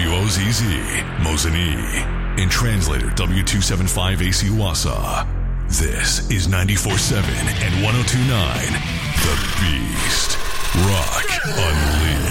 WOZZ, Mosinee. And translator W275AC Wassa. This is 94.7 and 102.9 The Beast. Rock